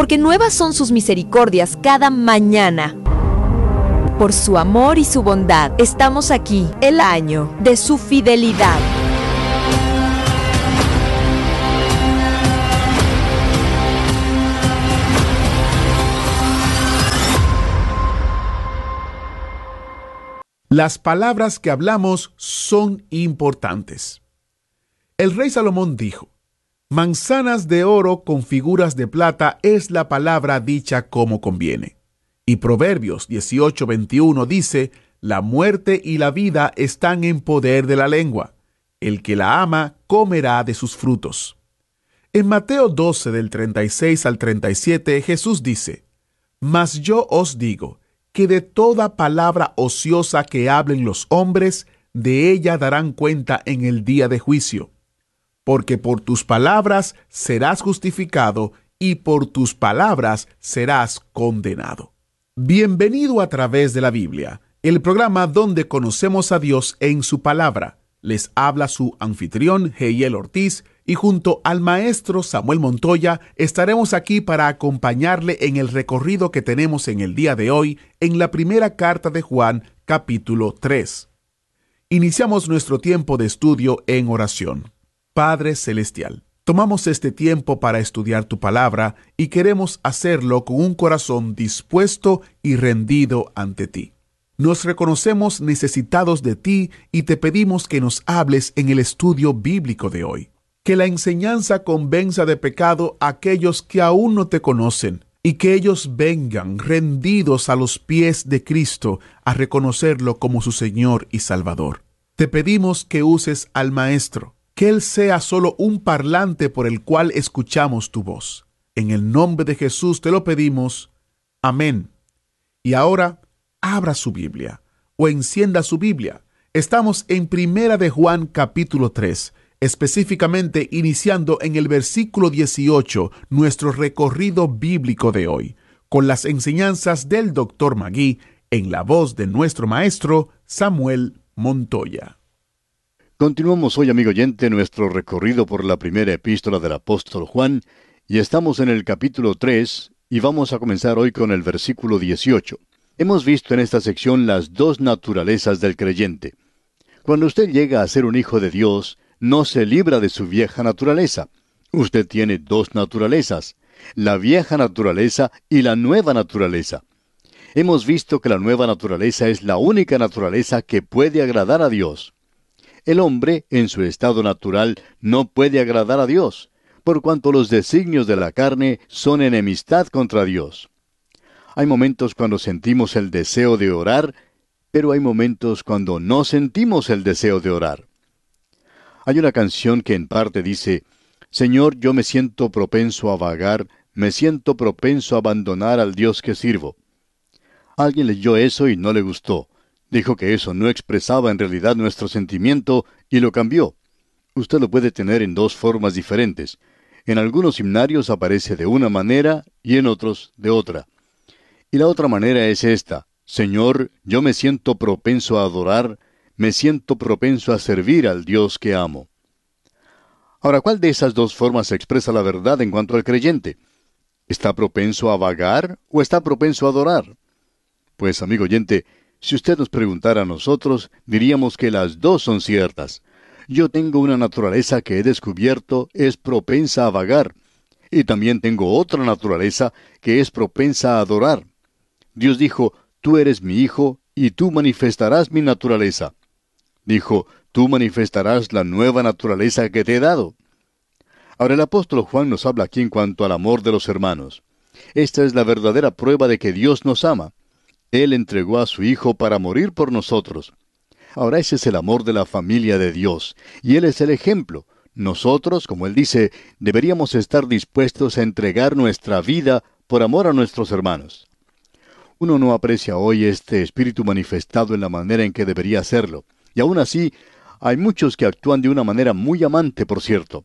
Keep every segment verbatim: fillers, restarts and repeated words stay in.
porque nuevas son sus misericordias cada mañana. Por su amor y su bondad, estamos aquí, el año de su fidelidad. Las palabras que hablamos son importantes. El rey Salomón dijo: manzanas de oro con figuras de plata es la palabra dicha como conviene. Y Proverbios dieciocho veintiuno dice: la muerte y la vida están en poder de la lengua. El que la ama comerá de sus frutos. En Mateo doce del treinta y seis al treinta y siete Jesús dice: mas yo os digo, que de toda palabra ociosa que hablen los hombres, de ella darán cuenta en el día de juicio. Porque por tus palabras serás justificado, y por tus palabras serás condenado. Bienvenido a Través de la Biblia, el programa donde conocemos a Dios en su palabra. Les habla su anfitrión, Heiel Ortiz, y junto al maestro Samuel Montoya estaremos aquí para acompañarle en el recorrido que tenemos en el día de hoy en la primera carta de Juan, capítulo tres. Iniciamos nuestro tiempo de estudio en oración. Padre Celestial, tomamos este tiempo para estudiar tu palabra y queremos hacerlo con un corazón dispuesto y rendido ante ti. Nos reconocemos necesitados de ti y te pedimos que nos hables en el estudio bíblico de hoy. Que la enseñanza convenza de pecado a aquellos que aún no te conocen y que ellos vengan rendidos a los pies de Cristo a reconocerlo como su Señor y Salvador. Te pedimos que uses al Maestro, que Él sea solo un parlante por el cual escuchamos tu voz. En el nombre de Jesús te lo pedimos. Amén. Y ahora, abra su Biblia o encienda su Biblia. Estamos en Primera de Juan capítulo tres, específicamente iniciando en el versículo dieciocho, nuestro recorrido bíblico de hoy, con las enseñanzas del doctor Magui en la voz de nuestro maestro Samuel Montoya. Continuamos hoy, amigo oyente, nuestro recorrido por la primera epístola del apóstol Juan, y estamos en el capítulo tres, y vamos a comenzar hoy con el versículo dieciocho. Hemos visto en esta sección las dos naturalezas del creyente. Cuando usted llega a ser un hijo de Dios, no se libra de su vieja naturaleza. Usted tiene dos naturalezas, la vieja naturaleza y la nueva naturaleza. Hemos visto que la nueva naturaleza es la única naturaleza que puede agradar a Dios. El hombre, en su estado natural, no puede agradar a Dios, por cuanto los designios de la carne son enemistad contra Dios. Hay momentos cuando sentimos el deseo de orar, pero hay momentos cuando no sentimos el deseo de orar. Hay una canción que en parte dice: Señor, yo me siento propenso a vagar, me siento propenso a abandonar al Dios que sirvo. Alguien leyó eso y no le gustó. Dijo que eso no expresaba en realidad nuestro sentimiento y lo cambió. Usted lo puede tener en dos formas diferentes. En algunos himnarios aparece de una manera y en otros de otra. Y la otra manera es esta: Señor, yo me siento propenso a adorar, me siento propenso a servir al Dios que amo. Ahora, ¿cuál de esas dos formas expresa la verdad en cuanto al creyente? ¿Está propenso a vagar o está propenso a adorar? Pues, amigo oyente, si usted nos preguntara a nosotros, diríamos que las dos son ciertas. Yo tengo una naturaleza que he descubierto es propensa a vagar, y también tengo otra naturaleza que es propensa a adorar. Dios dijo: tú eres mi hijo, y tú manifestarás mi naturaleza. Dijo: tú manifestarás la nueva naturaleza que te he dado. Ahora, el apóstol Juan nos habla aquí en cuanto al amor de los hermanos. Esta es la verdadera prueba de que Dios nos ama. Él entregó a su Hijo para morir por nosotros. Ahora, ese es el amor de la familia de Dios, y Él es el ejemplo. Nosotros, como Él dice, deberíamos estar dispuestos a entregar nuestra vida por amor a nuestros hermanos. Uno no aprecia hoy este espíritu manifestado en la manera en que debería hacerlo, y aún así, hay muchos que actúan de una manera muy amante, por cierto.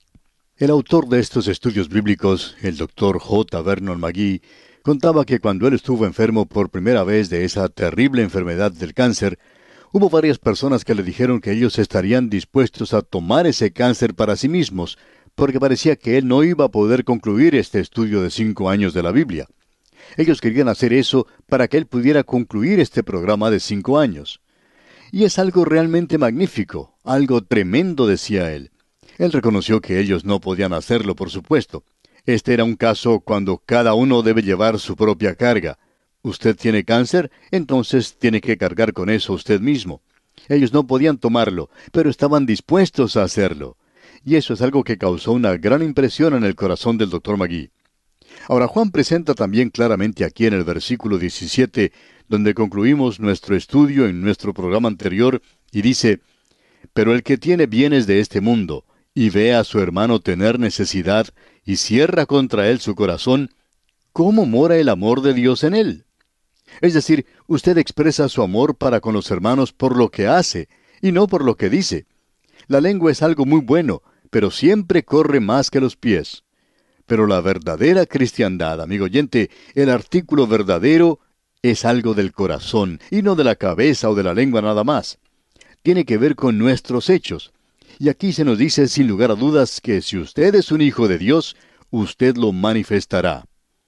El autor de estos estudios bíblicos, el doctor J. Vernon McGee, contaba que cuando él estuvo enfermo por primera vez de esa terrible enfermedad del cáncer, hubo varias personas que le dijeron que ellos estarían dispuestos a tomar ese cáncer para sí mismos, porque parecía que él no iba a poder concluir este estudio de cinco años de la Biblia. Ellos querían hacer eso para que él pudiera concluir este programa de cinco años. Y es algo realmente magnífico, algo tremendo, decía él. Él reconoció que ellos no podían hacerlo, por supuesto. Este era un caso cuando cada uno debe llevar su propia carga. Usted tiene cáncer, entonces tiene que cargar con eso usted mismo. Ellos no podían tomarlo, pero estaban dispuestos a hacerlo. Y eso es algo que causó una gran impresión en el corazón del doctor Magee. Ahora, Juan presenta también claramente aquí en el versículo diecisiete, donde concluimos nuestro estudio en nuestro programa anterior, y dice, «Pero el que tiene bienes de este mundo, y ve a su hermano tener necesidad, y cierra contra él su corazón, ¿cómo mora el amor de Dios en él?» Es decir, usted expresa su amor para con los hermanos por lo que hace, y no por lo que dice. La lengua es algo muy bueno, pero siempre corre más que los pies. Pero la verdadera cristiandad, amigo oyente, el artículo verdadero es algo del corazón, y no de la cabeza o de la lengua nada más. Tiene que ver con nuestros hechos. Y aquí se nos dice sin lugar a dudas que si usted es un hijo de Dios, usted lo manifestará.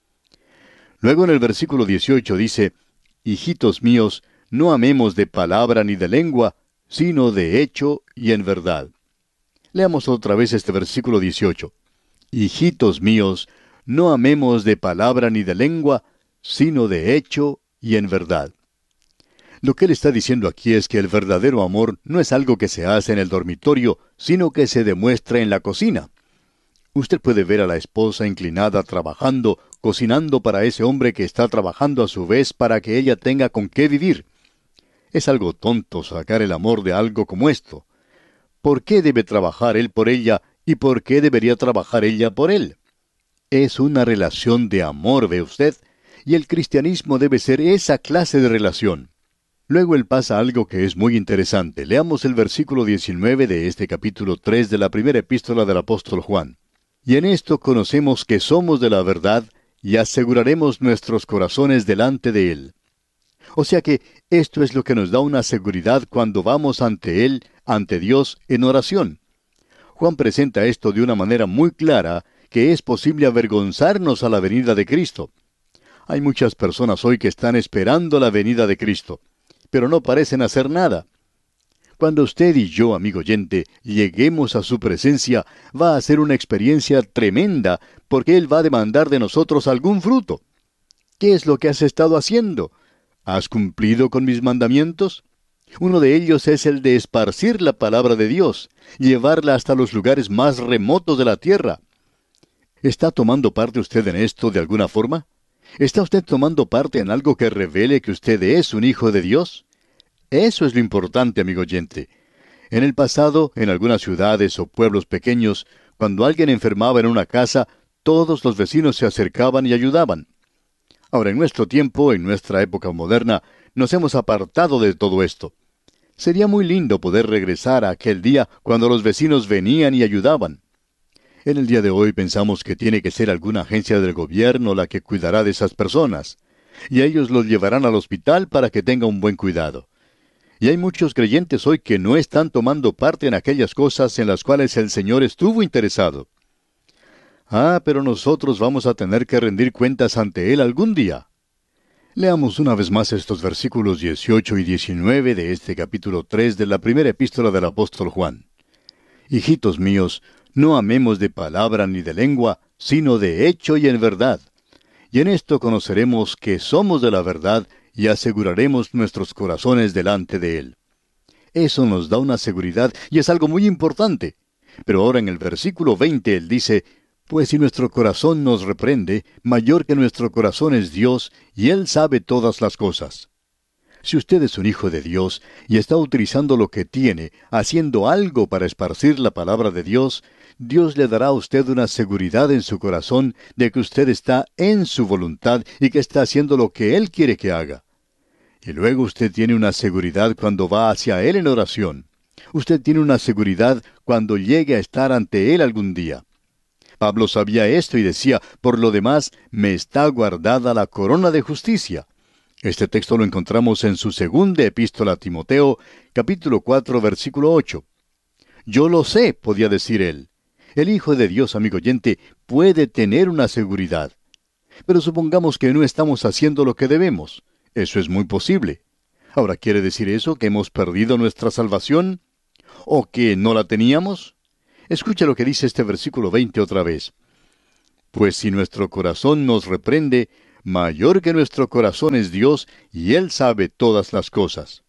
Luego en el versículo dieciocho dice, «Hijitos míos, no amemos de palabra ni de lengua, sino de hecho y en verdad». Leamos otra vez este versículo dieciocho. «Hijitos míos, no amemos de palabra ni de lengua, sino de hecho y en verdad». Lo que él está diciendo aquí es que el verdadero amor no es algo que se hace en el dormitorio, sino que se demuestra en la cocina. Usted puede ver a la esposa inclinada trabajando, cocinando para ese hombre que está trabajando a su vez para que ella tenga con qué vivir. Es algo tonto sacar el amor de algo como esto. ¿Por qué debe trabajar él por ella y por qué debería trabajar ella por él? Es una relación de amor, ve usted, y el cristianismo debe ser esa clase de relación. Luego él pasa algo que es muy interesante. Leamos el versículo diecinueve de este capítulo tres de la primera epístola del apóstol Juan. «Y en esto conocemos que somos de la verdad, y aseguraremos nuestros corazones delante de Él». O sea que esto es lo que nos da una seguridad cuando vamos ante Él, ante Dios, en oración. Juan presenta esto de una manera muy clara, que es posible avergonzarnos a la venida de Cristo. Hay muchas personas hoy que están esperando la venida de Cristo, pero no parecen hacer nada. Cuando usted y yo, amigo oyente, lleguemos a su presencia, va a ser una experiencia tremenda, porque Él va a demandar de nosotros algún fruto. ¿Qué es lo que has estado haciendo? ¿Has cumplido con mis mandamientos? Uno de ellos es el de esparcir la palabra de Dios, llevarla hasta los lugares más remotos de la tierra. ¿Está tomando parte usted en esto de alguna forma? ¿Está usted tomando parte en algo que revele que usted es un hijo de Dios? Eso es lo importante, amigo oyente. En el pasado, en algunas ciudades o pueblos pequeños, cuando alguien enfermaba en una casa, todos los vecinos se acercaban y ayudaban. Ahora, en nuestro tiempo, en nuestra época moderna, nos hemos apartado de todo esto. Sería muy lindo poder regresar a aquel día cuando los vecinos venían y ayudaban. En el día de hoy pensamos que tiene que ser alguna agencia del gobierno la que cuidará de esas personas, y ellos los llevarán al hospital para que tenga un buen cuidado. Y hay muchos creyentes hoy que no están tomando parte en aquellas cosas en las cuales el Señor estuvo interesado. Ah, pero nosotros vamos a tener que rendir cuentas ante Él algún día. Leamos una vez más estos versículos dieciocho y diecinueve de este capítulo tres de la primera epístola del apóstol Juan. Hijitos míos, no amemos de palabra ni de lengua, sino de hecho y en verdad. Y en esto conoceremos que somos de la verdad, y aseguraremos nuestros corazones delante de Él. Eso nos da una seguridad, y es algo muy importante. Pero ahora en el versículo veinte Él dice, «Pues si nuestro corazón nos reprende, mayor que nuestro corazón es Dios, y Él sabe todas las cosas». Si usted es un hijo de Dios, y está utilizando lo que tiene, haciendo algo para esparcir la palabra de Dios, Dios le dará a usted una seguridad en su corazón de que usted está en su voluntad y que está haciendo lo que Él quiere que haga. Y luego usted tiene una seguridad cuando va hacia Él en oración. Usted tiene una seguridad cuando llegue a estar ante Él algún día. Pablo sabía esto y decía, «Por lo demás, me está guardada la corona de justicia». Este texto lo encontramos en su segunda epístola a Timoteo, capítulo cuatro, versículo ocho. «Yo lo sé», podía decir él. El Hijo de Dios, amigo oyente, puede tener una seguridad. Pero supongamos que no estamos haciendo lo que debemos. Eso es muy posible. Ahora, ¿quiere decir eso que hemos perdido nuestra salvación? ¿O que no la teníamos? Escucha lo que dice este versículo veinte otra vez. Pues si nuestro corazón nos reprende, mayor que nuestro corazón es Dios, y Él sabe todas las cosas.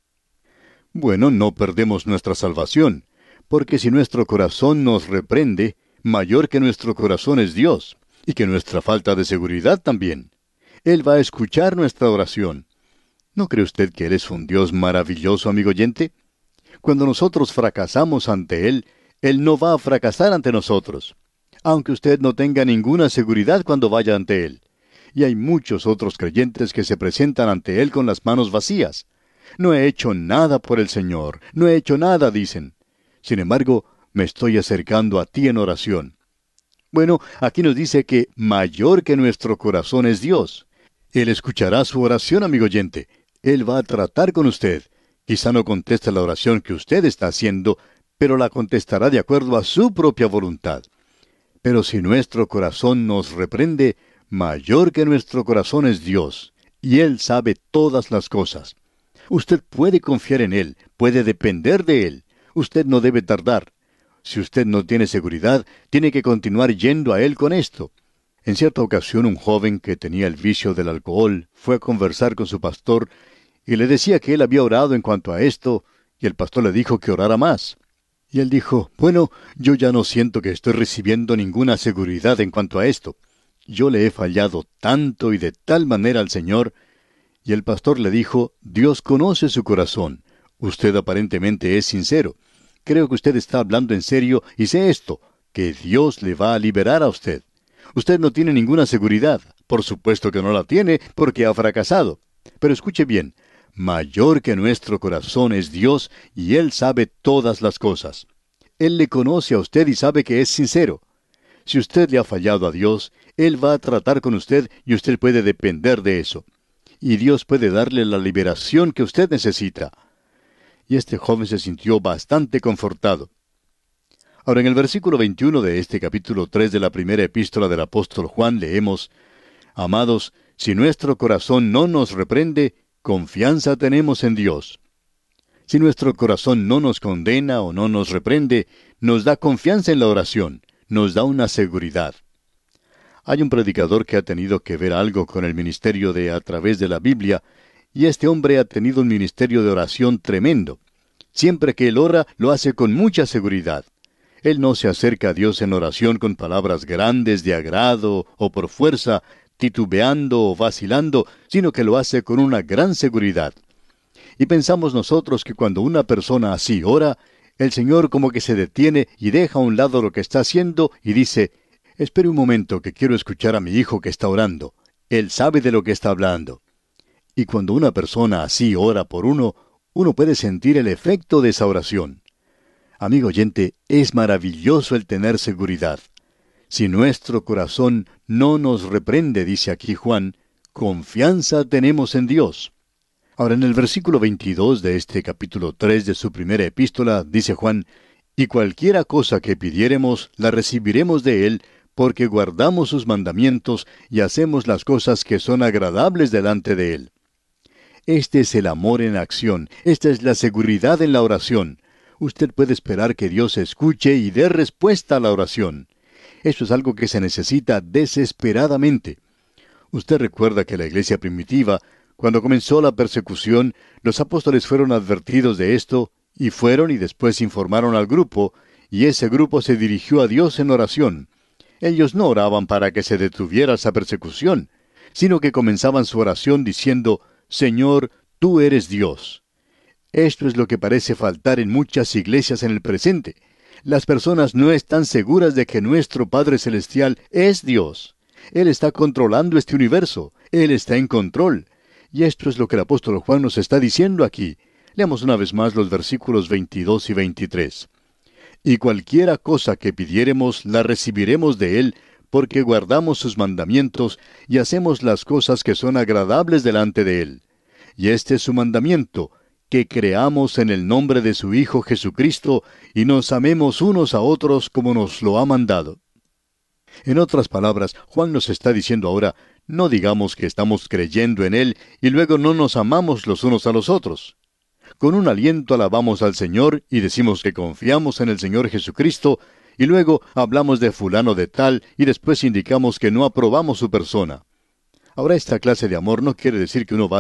Bueno, no perdemos nuestra salvación, porque si nuestro corazón nos reprende, mayor que nuestro corazón es Dios, y que nuestra falta de seguridad también. Él va a escuchar nuestra oración. ¿No cree usted que Él es un Dios maravilloso, amigo oyente? Cuando nosotros fracasamos ante Él, Él no va a fracasar ante nosotros, aunque usted no tenga ninguna seguridad cuando vaya ante Él. Y hay muchos otros creyentes que se presentan ante Él con las manos vacías. No he hecho nada por el Señor, no he hecho nada, dicen. Sin embargo, me estoy acercando a ti en oración. Bueno, aquí nos dice que mayor que nuestro corazón es Dios. Él escuchará su oración, amigo oyente. Él va a tratar con usted. Quizá no conteste la oración que usted está haciendo, pero la contestará de acuerdo a su propia voluntad. Pero si nuestro corazón nos reprende, mayor que nuestro corazón es Dios, y Él sabe todas las cosas. Usted puede confiar en Él, puede depender de Él. Usted no debe tardar. Si usted no tiene seguridad, tiene que continuar yendo a Él con esto. En cierta ocasión, un joven que tenía el vicio del alcohol fue a conversar con su pastor y le decía que él había orado en cuanto a esto, y el pastor le dijo que orara más. Y él dijo, bueno, yo ya no siento que estoy recibiendo ninguna seguridad en cuanto a esto. Yo le he fallado tanto y de tal manera al Señor. Y el pastor le dijo, Dios conoce su corazón. Usted aparentemente es sincero. Creo que usted está hablando en serio y sé esto, que Dios le va a liberar a usted. Usted no tiene ninguna seguridad. Por supuesto que no la tiene porque ha fracasado. Pero escuche bien, mayor que nuestro corazón es Dios y Él sabe todas las cosas. Él le conoce a usted y sabe que es sincero. Si usted le ha fallado a Dios, Él va a tratar con usted y usted puede depender de eso. Y Dios puede darle la liberación que usted necesita. Y este joven se sintió bastante confortado. Ahora, en el versículo veintiuno de este capítulo tres de la primera epístola del apóstol Juan leemos, Amados, si nuestro corazón no nos reprende, confianza tenemos en Dios. Si nuestro corazón no nos condena o no nos reprende, nos da confianza en la oración, nos da una seguridad. Hay un predicador que ha tenido que ver algo con el ministerio de a través de la Biblia, y este hombre ha tenido un ministerio de oración tremendo. Siempre que él ora, lo hace con mucha seguridad. Él no se acerca a Dios en oración con palabras grandes de agrado o por fuerza, titubeando o vacilando, sino que lo hace con una gran seguridad. Y pensamos nosotros que cuando una persona así ora, el Señor como que se detiene y deja a un lado lo que está haciendo y dice, espere un momento que quiero escuchar a mi hijo que está orando. Él sabe de lo que está hablando. Y cuando una persona así ora por uno, uno puede sentir el efecto de esa oración. Amigo oyente, es maravilloso el tener seguridad. Si nuestro corazón no nos reprende, dice aquí Juan, confianza tenemos en Dios. Ahora, en el versículo veintidós de este capítulo tres de su primera epístola, dice Juan, y cualquiera cosa que pidiéremos, la recibiremos de Él, porque guardamos sus mandamientos y hacemos las cosas que son agradables delante de Él. Este es el amor en acción, esta es la seguridad en la oración. Usted puede esperar que Dios escuche y dé respuesta a la oración. Eso es algo que se necesita desesperadamente. Usted recuerda que la iglesia primitiva, cuando comenzó la persecución, los apóstoles fueron advertidos de esto, y fueron y después informaron al grupo, y ese grupo se dirigió a Dios en oración. Ellos no oraban para que se detuviera esa persecución, sino que comenzaban su oración diciendo, Señor, tú eres Dios. Esto es lo que parece faltar en muchas iglesias en el presente. Las personas no están seguras de que nuestro Padre Celestial es Dios. Él está controlando este universo. Él está en control. Y esto es lo que el apóstol Juan nos está diciendo aquí. Leamos una vez más los versículos veintidós y veintitrés. Y cualquiera cosa que pidiéremos, la recibiremos de Él, porque guardamos sus mandamientos y hacemos las cosas que son agradables delante de Él. Y este es su mandamiento, que creamos en el nombre de su Hijo Jesucristo y nos amemos unos a otros como nos lo ha mandado. En otras palabras, Juan nos está diciendo ahora, no digamos que estamos creyendo en Él y luego no nos amamos los unos a los otros. Con un aliento alabamos al Señor y decimos que confiamos en el Señor Jesucristo, y luego hablamos de fulano de tal y después indicamos que no aprobamos su persona. Ahora, esta clase de amor no quiere decir que uno va